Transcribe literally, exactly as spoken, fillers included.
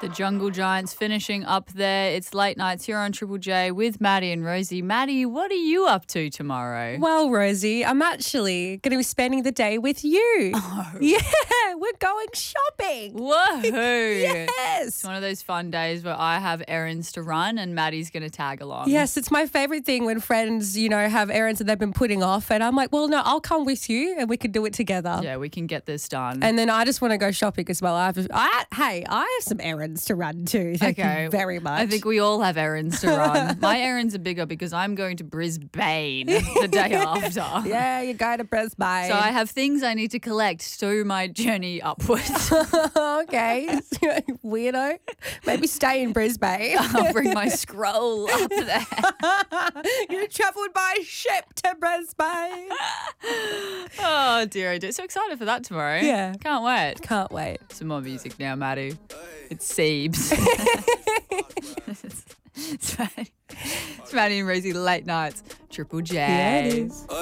the Jungle Giants finishing up there. It's late nights here on Triple J with Maddie and Rosie. Maddie, what are you up to tomorrow? Well, Rosie, I'm actually going to be spending the day with you. Oh. Yeah, we're going shopping. Woohoo! Yes. It's one of those fun days where I have errands to run and Maddie's going to tag along. Yes, it's my favourite thing when friends, you know, have errands that they've been putting off and I'm like, well, no, I'll come with you and we can do it together. Yeah, we can get this done. And then I just want to go shopping as well. I have, I, hey, I have some errands to run too. Thank okay. you very much. I think we all have errands to run. My errands are bigger because I'm going to Brisbane the day after. Yeah, you go to Brisbane. So I have things I need to collect to my journey upwards. Okay. Weirdo. Maybe stay in Brisbane. I'll bring my scroll up there. You travelled by ship to Brisbane. Oh, dear, I do. So excited for that tomorrow. Yeah. Can't wait. Can't wait. Some more music now, Maddie. It's Siebes. it's, Maddie. It's Maddie and Rosie late nights. Triple J. Yeah, it is.